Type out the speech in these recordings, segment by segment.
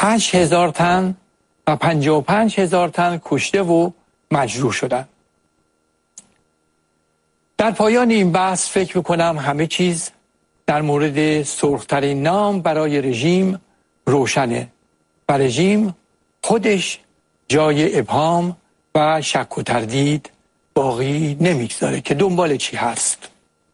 8,000 تن و 55,000 تن کشته و مجروح شدن. در پایان این بحث فکر میکنم همه چیز در مورد سرخ‌ترین نام برای رژیم روشنه و رژیم خودش جای ابهام و شک و تردید باقی نمیگذاره که دنبال چی هست.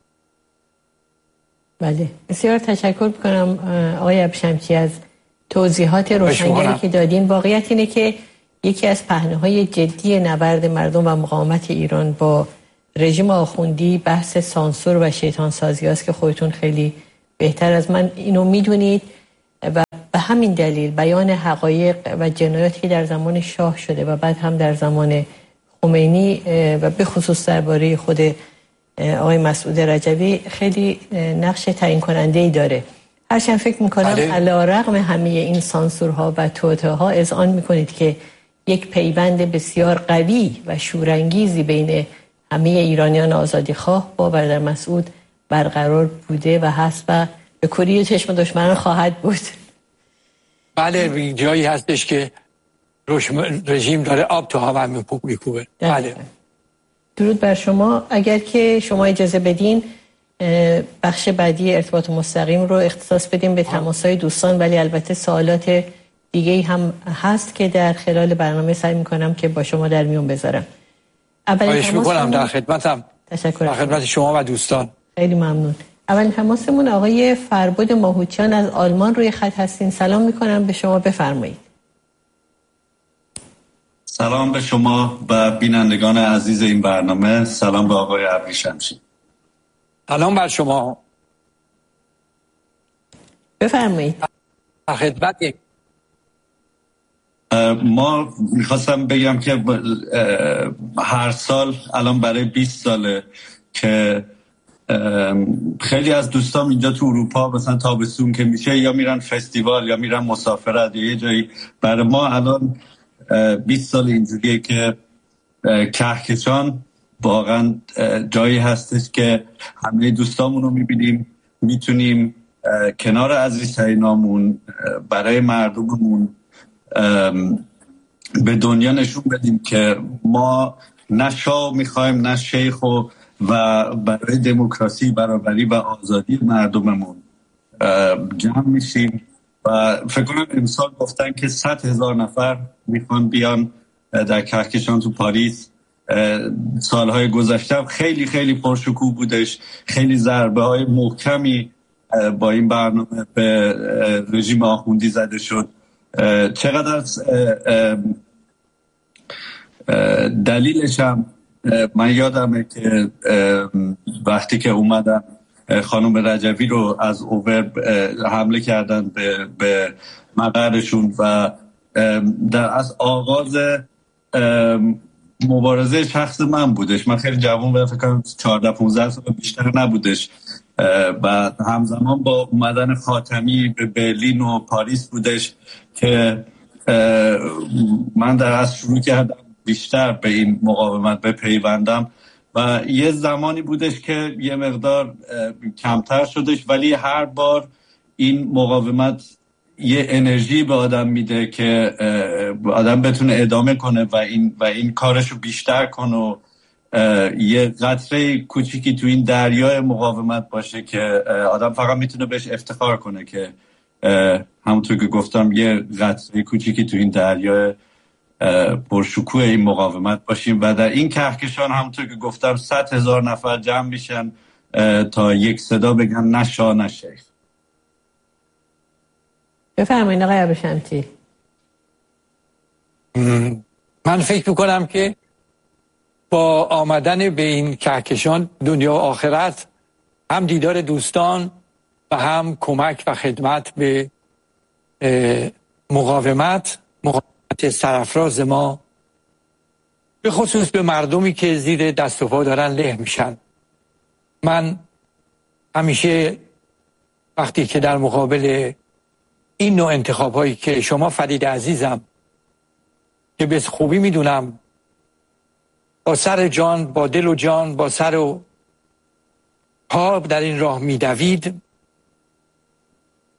بله، بسیار تشکر میکنم آقای ابریشمچی از توضیحات روشنگری که دادین. واقعیت اینه که یکی از پهنه‌های جدی نبرد مردم و مقاومت ایران با رژیم آخوندی بحث سانسور و شیطان سازی است که خودتون خیلی بهتر از من اینو میدونید و به همین دلیل بیان حقایق و جنایاتی که در زمان شاه شده و بعد هم در زمان خمینی و به خصوص درباره خود آقای مسعود رجوی خیلی نقش تعیین کننده‌ای داره. هرچند فکر میکنم علی‌رغم همه این سانسورها و توطئه‌ها اذعان میکنید که یک پیوند بسیار قوی و شورانگیزی بین همه ایرانیان آزادیخواه با برادر مسعود برقرار بوده و هست و به کوری چشم دشمنان خواهد بود. بله، جایی هستش که رژیم داره آب تو هوا میکوبه. بله. درود بر شما. اگر که شما اجازه بدین بخش بعدی ارتباط مستقیم رو اختصاص بدیم به تماس‌های دوستان، ولی البته سوالات دیگه هم هست که در خلال برنامه سعی میکنم که با شما در میون بذارم. خواهش میکنم، در خدمتم. تشکر. در خدمت شما و دوستان. خیلی ممنون. اولین تماسمون آقای فربود ماهوچیان از آلمان روی خط هستین. سلام میکنم به شما، بفرمایید. سلام به شما و بینندگان عزیز این برنامه. سلام به آقای ابریشمچی. سلام بر شما. بفرمایید. خدمت. ما میخواستم بگم که هر سال الان برای 20 ساله که خیلی از دوستان اینجا تو اروپا مثلا تابستون که میشه یا میرن فستیوال یا میرن مسافرت یا یه جایی. برای ما الان 20 سال اینجوریه که کهکشان واقعا جایی هستش که همه دوستامون رو میبینیم، میتونیم کنار عزیزترینامون برای مردممون به دنیا نشون بدیم که ما نه شاه میخوایم نه شیخ و برای دموکراسی، برابری و آزادی مردممون جمع میشیم و فکر کنم امسال گفتن که 100,000 نفر میخوان بیان در کهکشان تو پاریس. سالهای گذشته خیلی خیلی پرشکوه بودش، خیلی ضربه های محکمی با این برنامه به رژیم آخوندی زده شد. چقدر دلیلش هم من یادمه که وقتی که اومدن خانم رجوی رو از اوور حمله کردن به مقرشون و از آغاز مبارزه شخص من بودش. من خیلی جوان بودم، فکر کنم 14-15 سال بیشتر نبودش و همزمان با اومدن خاتمی به برلین و پاریس بودش که من در از شروع کردم بیشتر به این مقاومت بپیوندم و یه زمانی بودش که یه مقدار کمتر شدش، ولی هر بار این مقاومت یه انرژی به آدم میده که آدم بتونه ادامه کنه و این کارشو بیشتر کنه و یه قطره کوچیکی تو این دریای مقاومت باشه که آدم فقط میتونه بهش افتخار کنه که همونطور که گفتم یه قطره کوچیکی تو این دریای پرشکوه این مقاومت باشیم و در این کهکشان همونطور که گفتم 100,000 نفر جمع میشن تا یک صدا بگن نه شاه نه شیخ. بفرمایید آقای ابریشمچی. من فکر میکنم که با آمدن به این کهکشان دنیا و آخرت هم دیدار دوستان و هم کمک و خدمت به مقاومت سرافراز ما، به خصوص به مردمی که زیر دست و پا دارن له میشن. من همیشه وقتی که در مقابل این نوع انتخاب هایی که شما فرید عزیزم که به خوبی میدونم با سر جان، با دل و جان، با سر و پا در این راه میدوید،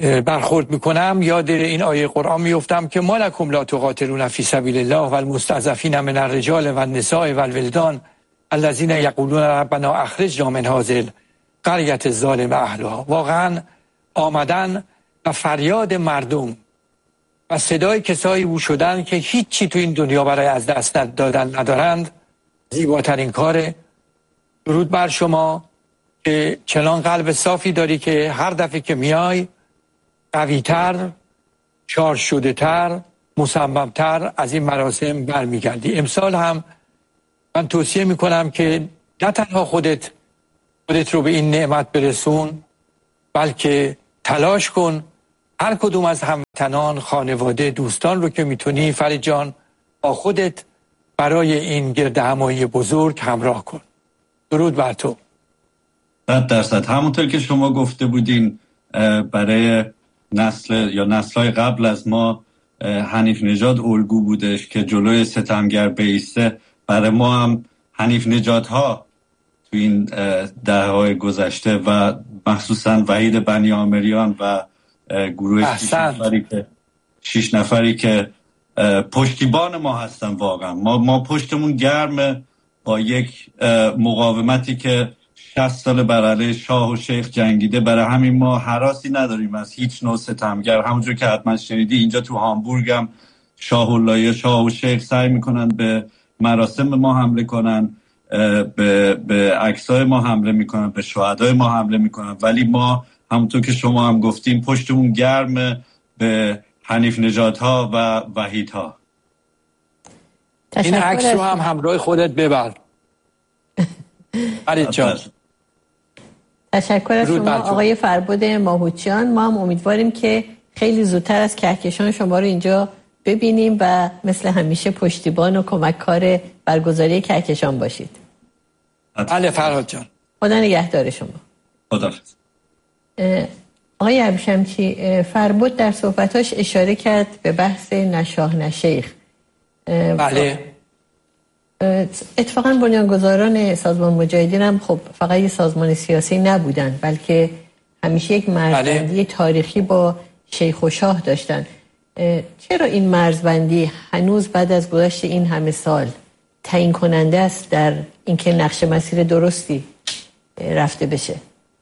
برخورد میکنم یاد این آیه قرآن میفتم که ما لکم لا تقاتلون فی سبیل الله و المستضعفین من الرجال و النساء و الولدان الذین یقولون ربنا اخرجنا من هذه القریة الظالم اهلها. واقعا آمدن و فریاد مردم و صدای کسایی او شدن که هیچی تو این دنیا برای از دست دادن ندارند زیباترین کاره. درود بر شما که چنان قلب صافی داری که هر دفعه که میای قوی‌تر، شارژ شده‌تر، مصمم‌تر از این مراسم برمیگردی. امسال هم من توصیه میکنم که نه تنها خودت رو به این نعمت برسون، بلکه تلاش کن هر کدوم از هموطنان، خانواده، دوستان رو که میتونی فرید جان با خودت برای این گردهمایی بزرگ همراه کن. درود بر تو. 100% همونطور که شما گفته بودین برای نسل‌های قبل از ما حنیف نژاد الگو بودش که جلوی ستمگر بیسته. برای ما هم حنیف نژادها تو این دهه‌های گذشته و مخصوصا وحید بنیامریان و گروه 6 نفری که پشتیبان ما هستن. واقعا ما پشتمون گرمه با یک مقاومتی که 60 سال بر علیه شاه و شیخ جنگیده. برای همین ما هراسی نداریم از هیچ نوع ستمگر. همونجور که حتما شنیدی اینجا تو هامبورگ هم شاه و شیخ سعی میکنن به مراسم ما حمله کنن، به عکسای ما حمله میکنن، به شهدای ما حمله میکنن، ولی ما همونطور که شما هم گفتیم پشتمون گرمه به حنیف نژادها و وحیدها. این عکس رو هم همراه خودت ببر. فرید جان تشکر از شما آقای فربد ماهوچیان. ما هم امیدواریم که خیلی زودتر از کهکشان شما رو اینجا ببینیم و مثل همیشه پشتیبان و کمککار برگزاری کهکشان باشید. بله فرهاد جان. خدا نگهدار شما. خداحافظ. آقای ابریشمچی، فربد در صحبتاش اشاره کرد به بحث نشاه نشیخ. بله. اتفاقا بنیانگذاران سازمان مجاهدین هم خب فقط یه سازمان سیاسی نبودن، بلکه همیشه یک مرزبندی تاریخی با شیخ و شاه داشتن. چرا این مرزبندی هنوز بعد از گذشت این همه سال تعیین کننده است در اینکه نقش مسیر درستی رفته بشه؟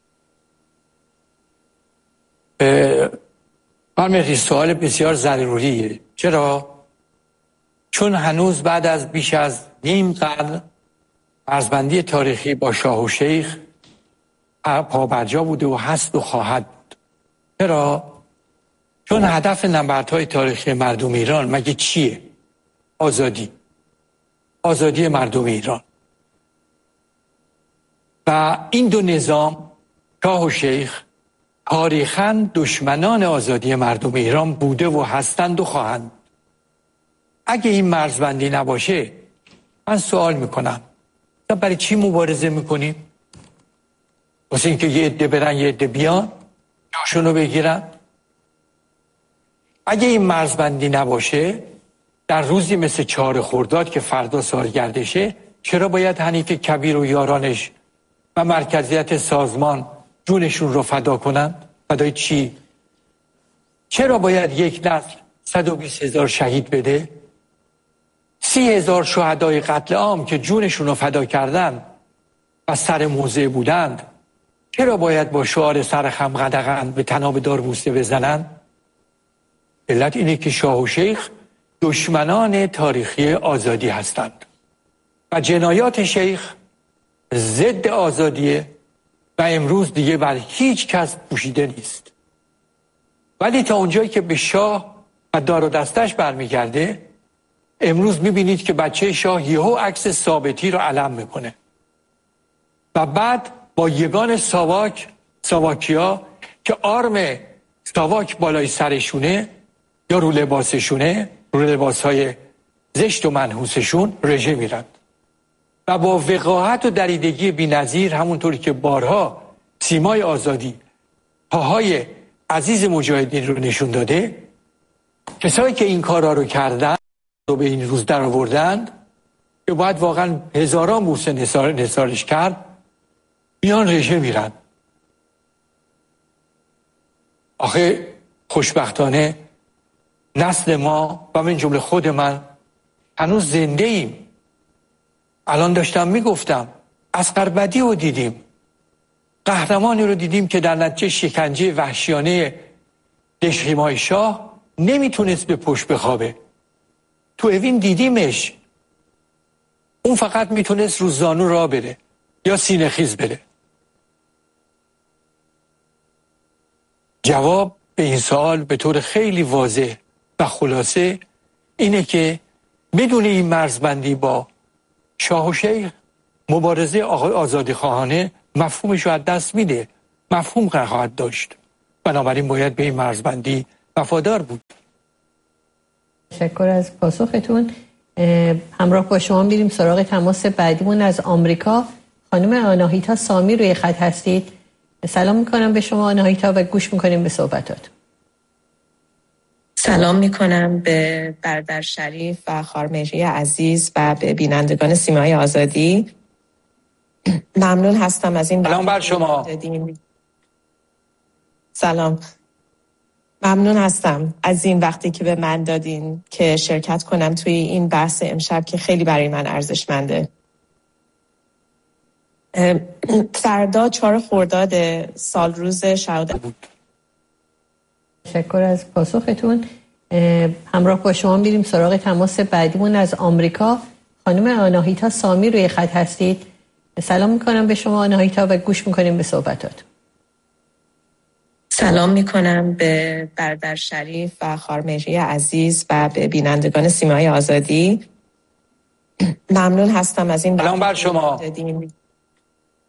من سوال بسیار ضروریه. چرا؟ چون هنوز بعد از بیش از نیم قرن مرزبندی تاریخی با شاه و شیخ پابرجا بوده و هست و خواهد بود. چرا؟ چون هدف نبردهای تاریخی مردم ایران مگه چیه؟ آزادی مردم ایران. و این دو نظام، شاه و شیخ، تاریخاً دشمنان آزادی مردم ایران بوده و هستند و خواهند. اگه این مرزبندی نباشه من سوال میکنم برای چی مبارزه میکنیم؟ واسه اینکه یه عده برن یه عده بیان جاشونو بگیرن؟ اگه این مرزبندی نباشه در روزی مثل 4 خرداد که فردا سالگردشه چرا باید حنیف کبیر و یارانش و مرکزیت سازمان جونشون رو فدا کنن؟ فدای چی؟ چرا باید یک نسل 120,000 شهید بده؟ 30,000 شهدای قتل عام که جونشون رو فدا کردن و سر موضع بودند چرا باید با شعار سرخم قدغن به طناب دار بوسه بزنن؟ علت اینه که شاه و شیخ دشمنان تاریخی آزادی هستند و جنایات شیخ ضد آزادیه و امروز دیگه بر هیچ کس پوشیده نیست. ولی تا اونجایی که به شاه و دار و دستش برمیگرده امروز میبینید که بچه شاه یهو عکس ثابتی رو علم میکنه و بعد با یگان ساواکیا که آرم ساواک بالای سرشونه یا رو لباسشونه، رو لباسهای زشت و منحوسشون رژه میرن و با وقاحت و دریدگی بی‌نظیر همونطوری که بارها سیمای آزادی پاهای عزیز مجاهدین رو نشون داده، کسایی که این کارا رو کردن رو به این روز در آوردند که باید واقعا هزاران بوسه نثارش کرد، میان رژه میرن. آخه خوشبختانه نسل ما و من جمله خود من هنوز زنده ایم. الان داشتم میگفتم اصغربدی رو دیدیم، قهرمانی رو دیدیم که در نتیجه شکنجه وحشیانه دژخیمای شاه نمیتونست به پشت بخوابه. تو اوین دیدیمش، اون فقط میتونست رو زانو راه بره یا سینه خیز بره. جواب به این سوال به طور خیلی واضح و خلاصه اینه که بدون این مرزبندی با شاه و شیخ مبارزه آزادی خواهانه مفهومش رو از دست میده، مفهوم خواهد داشت. بنابراین باید به این مرزبندی وفادار بود. تشکر از پاسختون. همراه با شما میریم سراغ تماس بعدیمون از آمریکا. خانم آناهیتا سامی روی خط هستید. سلام میکنم به شما آناهیتا و گوش میکنیم به صحبتات. سلام میکنم به برادر شریف و خارمهری عزیز و به بینندگان سیمای آزادی. ممنون هستم از این سلام بر شما. سلام. ممنون هستم از این وقتی که به من دادین که شرکت کنم توی این بحث امشب که خیلی برای من ارزشمنده. فردا 4 خرداد سال روز شهادت بود. تشکر از پاسختون. همراه با شما میریم سراغ تماس بعدیمون از آمریکا. خانم آناهیتا سامی روی خط هستید. سلام میکنم به شما آناهیتا و گوش میکنیم به صحبتات. سلام میکنم به برادر شریف و خارمهری عزیز و به بینندگان سیمای آزادی. ممنون هستم از این سلام بر شما.